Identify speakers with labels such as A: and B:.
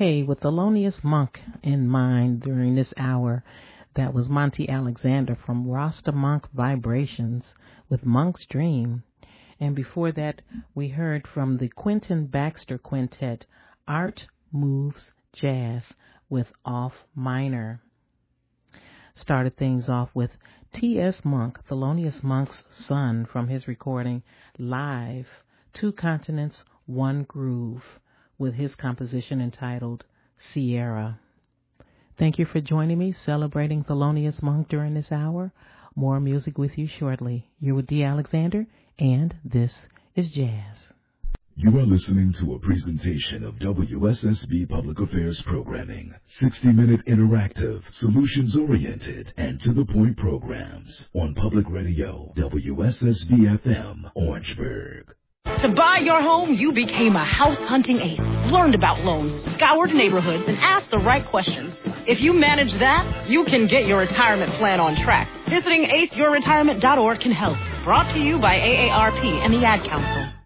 A: Hey, with Thelonious Monk in mind during this hour, that was Monty Alexander from Rasta Monk Vibrations with Monk's Dream. And before that, we heard from the Quentin Baxter Quintet, Art Moves Jazz with Off Minor. Started things off with T.S. Monk, Thelonious Monk's son, from his recording Live, Two Continents, One Groove, with his composition entitled Sierra. Thank you for joining me, celebrating Thelonious Monk during this hour. More music with you shortly. You're with D. Alexander, and this is Jazz.
B: You are listening to a presentation of WSSB Public Affairs Programming. 60-minute interactive, solutions-oriented, and to-the-point programs on Public Radio, WSSB-FM, Orangeburg.
C: To buy your home, you became a house-hunting ace, learned about loans, scoured neighborhoods, and asked the right questions. If you manage that, you can get your retirement plan on track. Visiting aceyourretirement.org can help. Brought to you by AARP and the Ad Council.